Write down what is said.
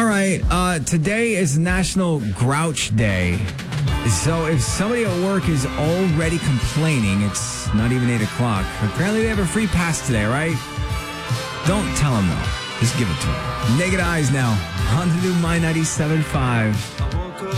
All right. Today is National Grouch Day. So if somebody at work is already complaining, it's not even 8 o'clock. Apparently they have a free pass today, right? Don't tell them, though. Just give it to them. Naked Eyes now on the new My 97.5.